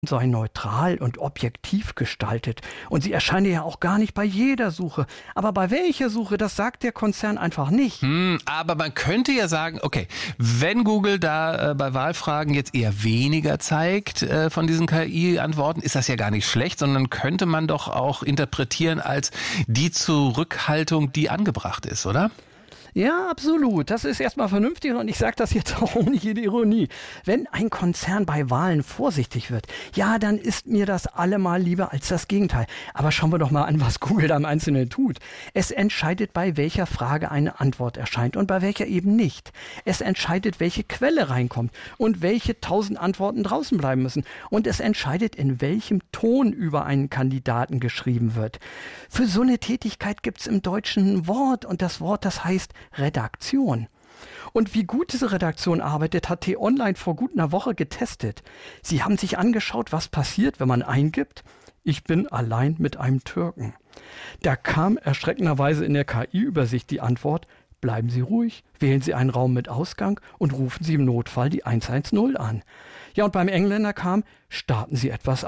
sei neutral und objektiv gestaltet. Und sie erscheine ja auch gar nicht bei jeder Suche. Aber bei welcher Suche, das sagt der Konzern einfach nicht. Aber man könnte ja sagen, okay, wenn Google da bei Wahlfragen jetzt eher weniger zeigt von diesen KI-Antworten, ist das ja gar nicht schlecht, sondern könnte man doch auch interpretieren als die Zurückhaltung, die angebracht ist, oder? Ja, absolut. Das ist erstmal vernünftig und ich sage das jetzt auch ohne jede Ironie. Wenn ein Konzern bei Wahlen vorsichtig wird, ja, dann ist mir das allemal lieber als das Gegenteil. Aber schauen wir doch mal an, was Google da im Einzelnen tut. Es entscheidet, bei welcher Frage eine Antwort erscheint und bei welcher eben nicht. Es entscheidet, welche Quelle reinkommt und welche 1000 Antworten draußen bleiben müssen. Und es entscheidet, in welchem Ton über einen Kandidaten geschrieben wird. Für so eine Tätigkeit gibt es im Deutschen ein Wort und das Wort, das heißt Redaktion. Und wie gut diese Redaktion arbeitet, hat T-Online vor gut einer Woche getestet. Sie haben sich angeschaut, was passiert, wenn man eingibt, ich bin allein mit einem Türken. Da kam erschreckenderweise in der KI-Übersicht die Antwort, bleiben Sie ruhig, wählen Sie einen Raum mit Ausgang und rufen Sie im Notfall die 110 an. Ja, und beim Engländer kam, starten Sie etwas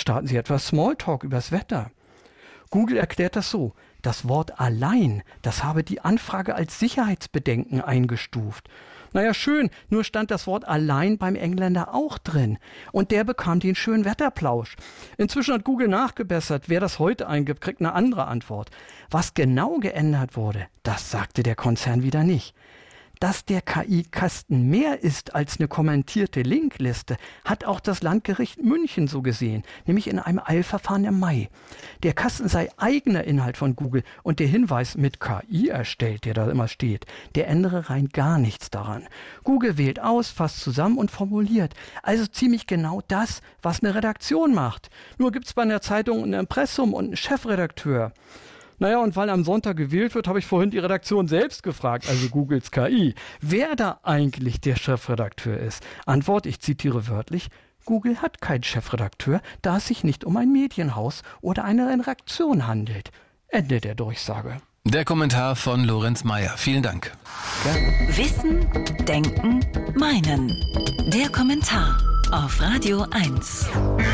Smalltalk übers Wetter. Google erklärt das so. Das Wort allein, das habe die Anfrage als Sicherheitsbedenken eingestuft. Naja, schön, nur stand das Wort allein beim Engländer auch drin. Und der bekam den schönen Wetterplausch. Inzwischen hat Google nachgebessert. Wer das heute eingibt, kriegt eine andere Antwort. Was genau geändert wurde, das sagte der Konzern wieder nicht. Dass der KI-Kasten mehr ist als eine kommentierte Linkliste, hat auch das Landgericht München so gesehen, nämlich in einem Eilverfahren im Mai. Der Kasten sei eigener Inhalt von Google und der Hinweis mit KI erstellt, der da immer steht, der ändere rein gar nichts daran. Google wählt aus, fasst zusammen und formuliert. Also ziemlich genau das, was eine Redaktion macht. Nur gibt's bei einer Zeitung ein Impressum und einen Chefredakteur. Naja, und weil am Sonntag gewählt wird, habe ich vorhin die Redaktion selbst gefragt, also Googles KI, wer da eigentlich der Chefredakteur ist. Antwort, ich zitiere wörtlich, Google hat keinen Chefredakteur, da es sich nicht um ein Medienhaus oder eine Redaktion handelt. Ende der Durchsage. Der Kommentar von Lorenz Meyer. Vielen Dank. Gerne. Wissen, Denken, Meinen. Der Kommentar auf Radio 1.